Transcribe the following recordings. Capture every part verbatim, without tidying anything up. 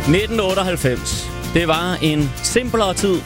nitten otteoghalvfems. Det var en simplere tid.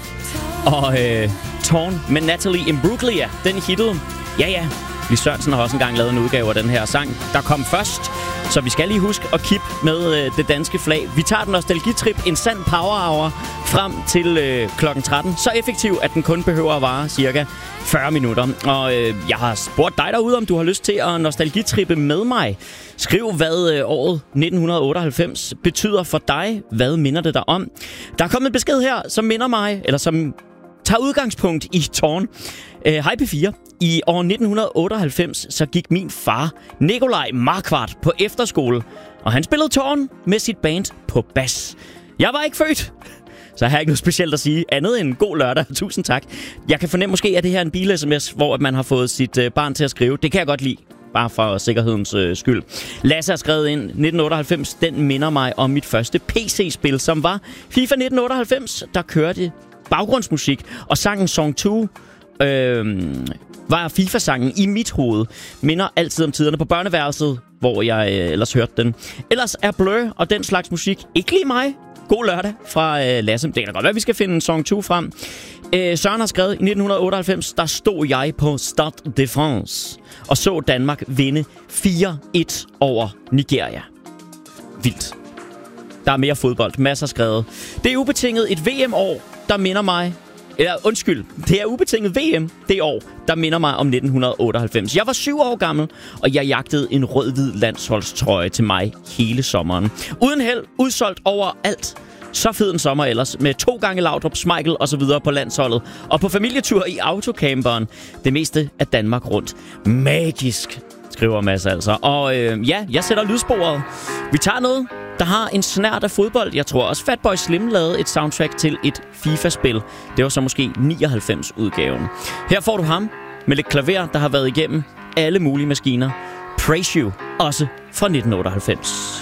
Og øh, Torn med Natalie Imbruglia, den hittede. Ja, ja. Lis Sørensen har også engang lavet en udgave af den her sang, der kom først. Så vi skal lige huske at kippe med øh, det danske flag. Vi tager den nostalgitrip, en sand power hour, frem til øh, klokken tretten. Så effektiv, at den kun behøver at vare cirka fyrre minutter. Og øh, jeg har spurgt dig derude, om du har lyst til at nostalgitrippe med mig. Skriv, hvad øh, året nitten otteoghalvfems betyder for dig. Hvad minder det dig om? Der er kommet en besked her, som minder mig, eller som tager udgangspunkt i Torn. Uh, hej P fire. I år nitten otteoghalvfems så gik min far, Nikolaj Markvart, på efterskole, og han spillede Torn med sit band på bas. Jeg var ikke født, så jeg har ikke noget specielt at sige, andet end god lørdag. Tusind tak. Jeg kan fornemme måske, at det her er en bil-sms, hvor man har fået sit uh, barn til at skrive. Det kan jeg godt lide, bare for sikkerhedens uh, skyld. Lasse har skrevet ind, nitten otteoghalvfems, den minder mig om mit første P C-spil, som var FIFA nitten otteoghalvfems, der kørte baggrundsmusik, og sangen Song to øh, var FIFA-sangen i mit hoved. Minder altid om tiderne på børneværelset, hvor jeg øh, ellers hørte den. Ellers er Blur og den slags musik ikke lige mig. God lørdag fra øh, Lasse. Det kan da godt være, vi skal finde en Song to frem. Øh, Søren har skrevet, i nitten otteoghalvfems, der stod jeg på Stade de France og så Danmark vinde fire et over Nigeria. Vildt. Der er mere fodbold. Masser skrevet. Det er ubetinget et V M-år, der minder mig... Eller undskyld, det er ubetinget V M det år, der minder mig om nitten otteoghalvfems. Jeg var syv år gammel, og jeg jagtede en rød-hvid landsholdstrøje til mig hele sommeren. Uden held, udsolgt overalt. Så fed en sommer ellers, med to gange Laudrup, Schmeichel og så videre på landsholdet. Og på familietur i autocamperen. Det meste af Danmark rundt. Magisk, skriver Mads altså. Og øh, ja, jeg sætter lydsporet. Vi tager noget, der har en snert af fodbold. Jeg tror også Fatboy Slim lavede et soundtrack til et FIFA-spil. Det var så måske nioghalvfems-udgaven. Her får du ham med lidt klaver, der har været igennem alle mulige maskiner. Praise You, også fra nitten otteoghalvfems.